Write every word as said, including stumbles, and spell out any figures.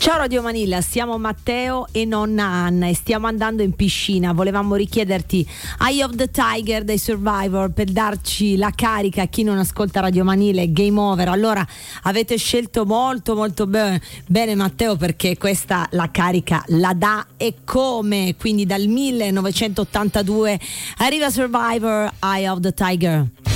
Ciao Radio Manilla, siamo Matteo e nonna Anna e stiamo andando in piscina. Volevamo richiederti Eye of the Tiger dei Survivor per darci la carica a chi non ascolta Radio Manilla e Game Over. Allora avete scelto molto molto bene, bene Matteo, perché questa la carica la dà e come. Quindi dal millenovecentottantadue arriva Survivor, Eye of the Tiger.